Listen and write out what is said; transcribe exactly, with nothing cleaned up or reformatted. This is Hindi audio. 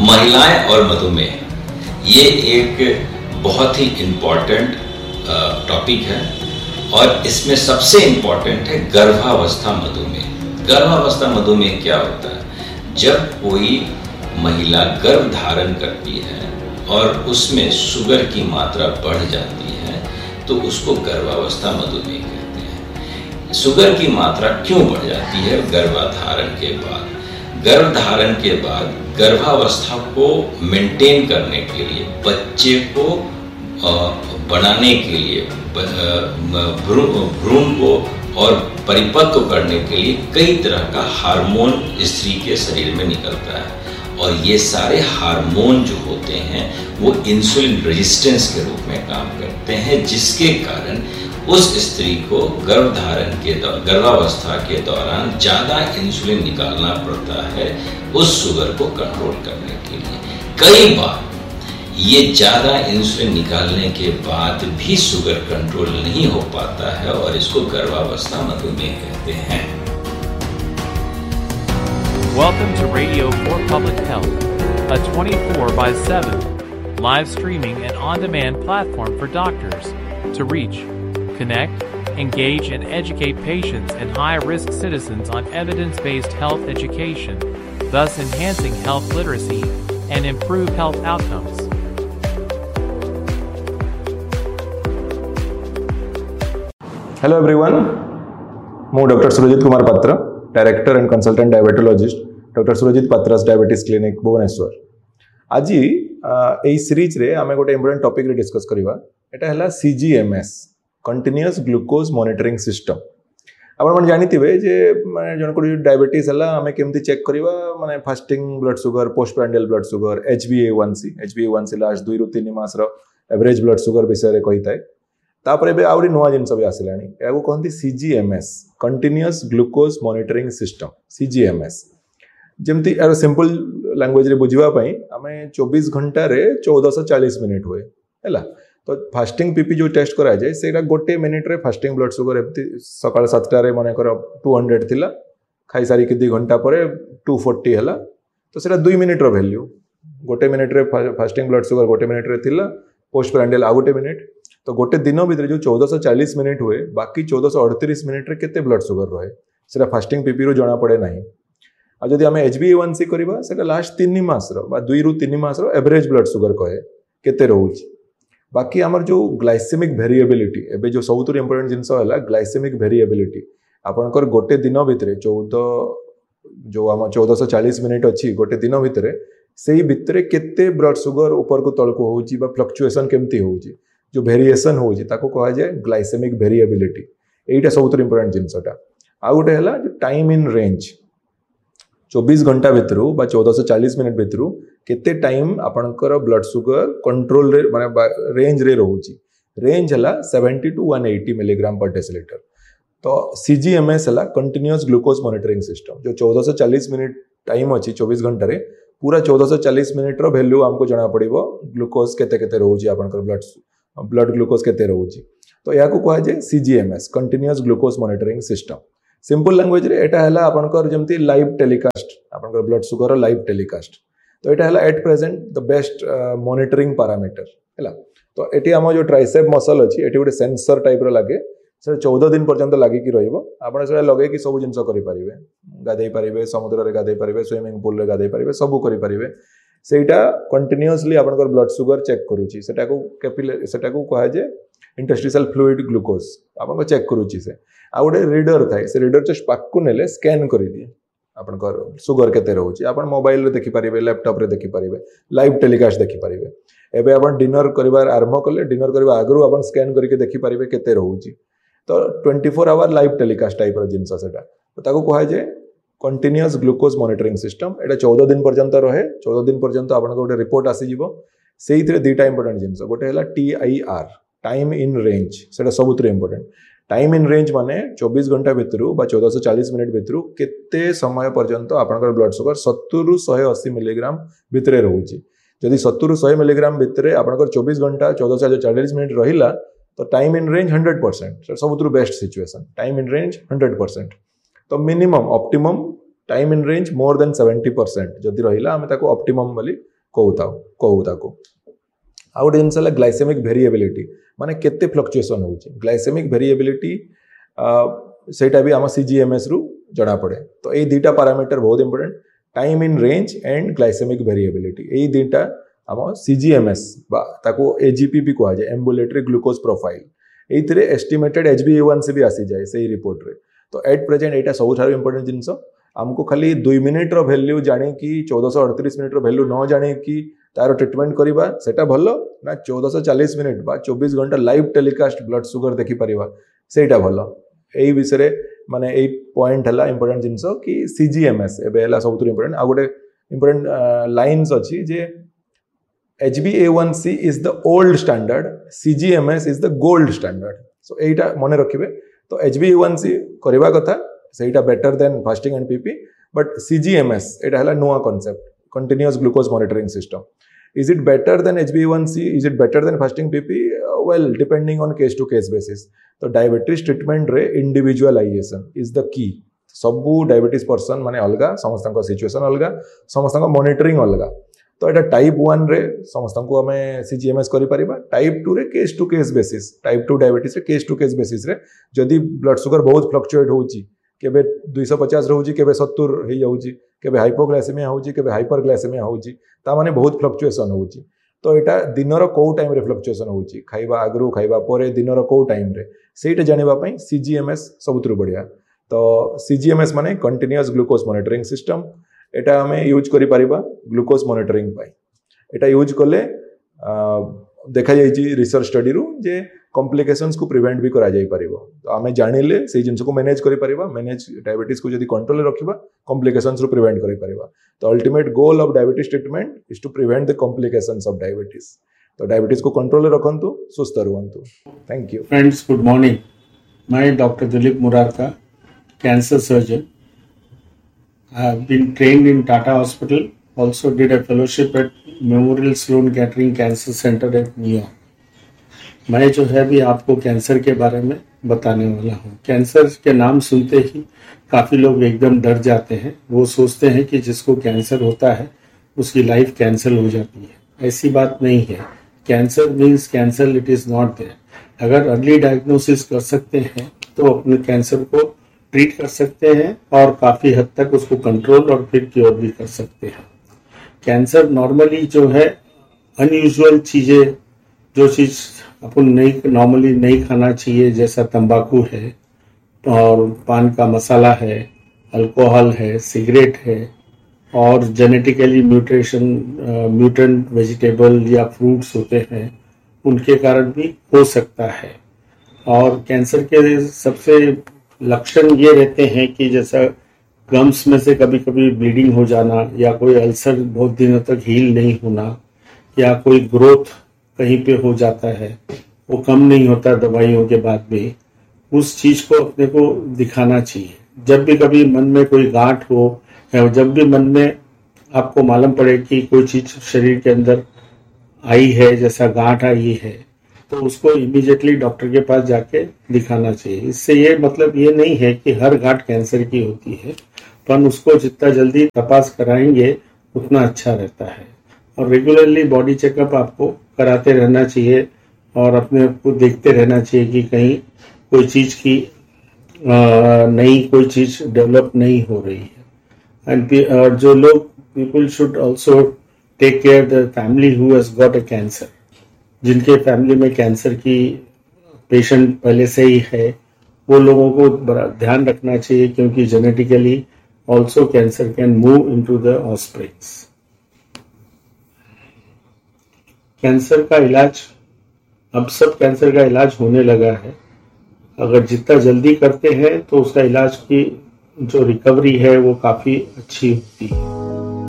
महिलाएं और मधुमेह, ये एक बहुत ही इम्पॉर्टेंट टॉपिक है और इसमें सबसे इम्पॉर्टेंट है गर्भावस्था मधुमेह। गर्भावस्था मधुमेह क्या होता है? जब कोई महिला गर्भ धारण करती है और उसमें शुगर की मात्रा बढ़ जाती है तो उसको गर्भावस्था मधुमेह कहते हैं। शुगर की मात्रा क्यों बढ़ जाती है गर्भाधारण के बाद? गर्भधारण के बाद गर्भावस्था को मेंटेन करने के लिए, बच्चे को बनाने के लिए, भ्रूण को और परिपक्व करने के लिए कई तरह का हार्मोन स्त्री के शरीर में निकलता है और ये सारे हार्मोन जो होते हैं वो इंसुलिन रेजिस्टेंस के रूप में काम करते हैं, जिसके कारण उस स्त्री को गर्भधारण के गर्भावस्था के दौरान ज़्यादा इंसुलिन निकालना पड़ता है उस शुगर को कंट्रोल करने के लिए। कई बार ये ज़्यादा इंसुलिन निकालने के बाद भी शुगर कंट्रोल नहीं हो पाता है और इसको गर्भावस्था मधुमेह कहते हैं। Welcome to Radio for Public Health, a twenty-four by seven live streaming and on-demand platform for doctors to reach, connect, engage, and educate patients and high-risk citizens on evidence-based health education, thus enhancing health literacy and improve health outcomes. Hello everyone, ମୁଁ डॉक्टर सुरजित कुमार पात्र, director and consultant diabetologist, doctor Surjit पात्रास diabetes clinic Bhubaneswar. आज यही सीरीज रे आमे गोटे इंपोर्टेंट टॉपिक रे डिस्कस करबा। एटा हला सीजीएमएस, कंटीन्यूअस ग्लूकोज मॉनिटरिंग सिस्टम। आपण मन जानिथिबे जे माने जन को डायबिटीज हला आमे केमती चेक करबा, माने fasting blood sugar, post prandial blood sugar, H B ए वन सी, एच बी ए वन सी लास्ट दुई रु तीन मास रो एवरेज ब्लड शुगर विषय रे कहिताय। तापर बे आउरी नुआ जिनस भी आसिलानी, याको कहंती सीजीएमएस, कंटीन्यूअस ग्लूकोज मॉनिटरिंग सिस्टम, सीजीएमएस। जेमती यार सिंपल लैंग्वेज रे बुझिबा पई आमे चौबीस घंटा रे चौदह सौ चालीस मिनिट हुए हैला। तो फास्टिंग पीपी जो टेस्ट करा जाए सेटा गोटे मिनिट रे फास्टिंग ब्लड शुगर एमती सकाळ सात रे माने कर दो सौ थिला, खाई सारी के दो घंटा परे दो सौ चालीस हैला। तो सेटा दो मिनिट रो वैल्यू, गोटे मिनिट रे फास्टिंग ब्लड शुगर गोटे मिनिट रे थिला, पोस्ट प्रांडियल आ गोटे मिनिट। तो गोटे दिन भीतर जो चौदह सौ चालीस मिनिट हुए, बाकी चौदह सौ अड़तीस मिनिट रे केते ब्लड शुगर रहे सेटा फास्टिंग पीपी रो जना पड़े नहीं। आ जदि आमे एच बी ए वन सी करबा सेटा लास्ट तीन मास रो बा दुई रु तीन मास रो एवरेज ब्लड शुगर कहे केते रहउची। बाकी आमर जो ग्लाइसेमिक वेरिएबिलिटी, एबे जो सबुतु इंपोर्टेंट जिंस हला ग्लाइसेमिक वेरिएबिलिटी। आपनकर गोटे दिन भीतर चौदह जो आम चौदह सौ चालीस मिनिट अच्छी गोटे दिन भीतर से भितर केते ब्लड शुगर ऊपर को तल को होउची बा फ्लक्चुएशन केमती होउची, जो वेरिएशन होउची ताको कहा जाए ग्लाइसेमिक वेरिएबिलिटी। एटा सबुतु इंपोर्टेंट जिंसटा। आ गोटे हला जो टाइम इन रेंज, चौबीस घंटा भीतर बा चौदह सौ चालीस मिनिट भीतर केते टाइम आपनकर ब्लड शुगर कंट्रोल रे माने रेंज रे रहउची। रेंज हला सत्तर टू एक सौ अस्सी मिलीग्राम पर डेसिलीटर। तो सीजीएमएस हला कंटीन्यूअस ग्लूकोज मॉनिटरिंग सिस्टम, जो चौदह सौ चालीस मिनिट टाइम अछि चौबीस घंटा रे पूरा चौदह सौ चालीस मिनिट रो वैल्यू हमको जाना पड़िबो ग्लूकोज केते केते रहउची, आपनकर ब्लड ब्लड ग्लूकोज केते रहउची। तो या को कहा जाए सीजीएमएस, continuous glucose monitoring system. Simple language रे एटा हला आपनकर जेमती लाइव टेलीकास्ट, आपनकर ब्लड शुगर लाइव टेलीकास्ट। तो एटा हला at present the best monitoring parameter हैला। तो एटी हम जो ट्राइसेप मसल अछि एटी गोटे सेंसर टाइप रो लागे, से चौदह दिन पर्यंत लागी कि रहिबो। आपण से लगे कि सब जिंस करि परिबे, गाधै परिबे, समुद्र रे गाधै परिबे, स्विमिंग पूल रे गाधै परिबे, सब करि परिबे। सेटा कंटीन्यूअसली आपनकर ब्लड शुगर चेक करूची। सेटा को कैपिलरी, सेटा को कहा जे इंटरस्टिशियल फ्लूइड ग्लूकोज आपन चेक करूची। से आ गोटे रीडर थाए, से रीडर जस्ट पाक को नेले स्कैन करि दिए आपनकर शुगर केते रहउची। आपन मोबाइल रे देखि परिबे, लैपटॉप रे देखि परिबे, लाइव टेलीकास्ट देखि परिबे। एबे आपन डिनर करिवार आरंभ कले, डिनर करबा आगरु आपन स्कैन करके देखि परिबे केते रहउची। तो चौबीस आवर लाइव टेलीकास्ट टाइप रो जिंस सेटा। तो ताको कहा जे कंटीन्यूअस ग्लूकोज मॉनिटरिंग सिस्टम। एटा चौदह दिन पर्यंत रहे, चौदह दिन पर्यंत आपन गोटे रिपोर्ट आसी जिवो। सेही थरे दुईटा इंपोर्टेंट जिंस, गोटे हला T I R, time in range. सेटा सबुतरे इंपोर्टेंट। टाइम इन रेंज माने चौबीस घंटा भीतर बा चौदह सौ चालीस मिनिट भीतर केते समय पर्यंत आपनकर ब्लड शुगर सत्तर रु एक सौ अस्सी मिलीग्राम भीतर रहउची। जदि सत्तर रु सौ मिलीग्राम भीतर आपनकर चौबीस घंटा चौदह सौ चालीस मिनिट रहिला तो time in range hundred percent सबुतु best situation. Time in range hundred percent. तो minimum optimum time in range more than seventy percent जदि रहिला आमे ताको ऑप्टिमम बोली कहूता कहूता को आ गोटे जिनस ग्लाइसेमिक भेरिएबिलिटी माने केते फ्लक्चुएसन होउची ग्लाइसेमिक भेरिएबिलिटी सेटा भी आम सीजीएमएस रु जना पड़े तो ये दुटा पैरामीटर बहुत important time in range and glycaemic variability ये दुटा आम सीजीएमएस ताको एजीपी भी कहा जाए एम्बुलेटरी ग्लूकोज प्रोफाइल ये एस्टिमेटेड एच बी ए वन सी भी आसी जाए से रिपोर्ट रे तो एट प्रेजेंट यहाँ सब इंपोर्टेंट जिनस आमको खाली दुई मिनिट रो वैल्यू जाने कि चौदह अड़तीस मिनिट रो वैल्यू न जाने कि तार ट्रिटमेंट करवा सेटा भल ना चौदह चालीस मिनिट बा चौबीस घंटा लाइव टेलीकास्ट ब्लड सुगर देखी पारिबा सेटा भल यही विषय माने यही पॉइंट है इंपोर्टेंट जिनस कि सीजीएमएस एबे सब इंपोर्टेंट आ गोटे इंपोर्टेंट लाइन्स अच्छी जे H B A one C is the old standard सीजीएमएस is the gold standard so यहीटा मन रखिए तो एच बी ए वन सी करवा कथा सेटा better than fasting and PP but सीजीएमएस एटा हला नुआ concept continuous glucose monitoring system is it better than H B A one C is it better than fasting PP well depending on case to case basis तो डायबिटीज ट्रीटमेंट रे इंडिविजुअलाइजेशन इज द की सबू डायबिटीज पर्सन माने अलगा समस्त सिचुएशन अलगा समस्त मॉनिटरिंग अलगा तो यहाँ टाइप वन रे समस्त को आम सीजीएमएस कर टाइप टू रे case to case basis type two diabetes रे केस टू केस बेसिस रे जदि ब्लड सुगर बहुत फ्लक्चुएट होउची केबे दुई सौ पचास रोची केबे सत्तर हो जाऊँगी केबे हाइपोग्लाइसेमिया होउची केबे हाइपरग्लाइसेमिया होउची ता माने बहुत फ्लक्चुएसन होउची तो यहाँ दिनर कौ टाइम रे फ्लक्चुएसन होउची खाइबा आगरू खाइबा परे दिनर कौ टाइम रे सेटा जानिबा पई सीजीएमएस सबुतरु बढ़िया तो सीजीएमएस माने कंटिन्यूअस ग्लूकोज मॉनिटरिंग सिस्टम एटा आम यूज करि परिबा ग्लूकोज मॉनिटरिंग पाई एटा यूज कले देखा जाइए रिसर्च स्टडी रु जे कॉम्प्लिकेशंस को प्रिवेंट भी करा जाई परिबो तो आम जानिले से जिनस को मैनेज करि परिबा मैनेज डायबिटीज को जदि कंट्रोल रखिबा कॉम्प्लिकेशंस रु प्रिवेंट करि परिबा तो ultimate goal of diabetes treatment is to prevent the complications of diabetes तो डायबिटीज को control रखंतु सुस्थ रहंतु thank you friends good morning मैं doctor Dilip Murarka cancer surgeon I have been trained in Tata Hospital, also did a fellowship at Memorial Sloan Kettering Cancer Center at New York. मैं जो है भी आपको कैंसर के बारे में बताने वाला हूँ। कैंसर के नाम सुनते ही काफ़ी लोग एकदम डर जाते हैं। वो सोचते हैं कि जिसको कैंसर होता है उसकी लाइफ कैंसल हो जाती है। ऐसी बात नहीं है। Cancer means cancer, it is not there. अगर अर्ली डायग्नोसिस कर सकते हैं तो अपने कैंसर को ट्रीट कर सकते हैं और काफ़ी हद तक उसको कंट्रोल और फिर क्योर भी कर सकते हैं। कैंसर नॉर्मली जो है अनयूजुअल चीज़ें, जो चीज़ अपन नहीं नॉर्मली नहीं खाना चाहिए, जैसा तंबाकू है और पान का मसाला है, अल्कोहल है, सिगरेट है और जेनेटिकली म्यूटेशन म्यूटेंट वेजिटेबल या फ्रूट्स होते हैं, उनके कारण भी हो सकता है। और कैंसर के सबसे लक्षण ये रहते हैं कि जैसा गम्स में से कभी कभी ब्लीडिंग हो जाना या कोई अल्सर बहुत दिनों तक हील नहीं होना या कोई ग्रोथ कहीं पे हो जाता है, वो कम नहीं होता दवाइयों के बाद भी, उस चीज़ को अपने को दिखाना चाहिए। जब भी कभी मन में कोई गांठ हो या जब भी मन में आपको मालूम पड़े कि कोई चीज़ शरीर के अंदर आई है, जैसा गांठ आई है, तो उसको इमीडिएटली डॉक्टर के पास जाके दिखाना चाहिए। इससे ये मतलब ये नहीं है कि हर गांठ कैंसर की होती है, पर उसको जितना जल्दी तपास कराएंगे उतना अच्छा रहता है। और रेगुलरली बॉडी चेकअप आपको कराते रहना चाहिए और अपने को देखते रहना चाहिए कि कहीं कोई चीज़ की नई कोई चीज़ डेवलप नहीं हो रही है। एंड जो लोग people should also take care the family who has got a cancer, जिनके फैमिली में कैंसर की पेशेंट पहले से ही है, वो लोगों को बड़ा ध्यान रखना चाहिए क्योंकि genetically also cancer can move into the offsprings. Cancer का इलाज, अब सब कैंसर का इलाज होने लगा है। अगर जितना जल्दी करते हैं तो उसका इलाज की जो रिकवरी है वो काफ़ी अच्छी होती है।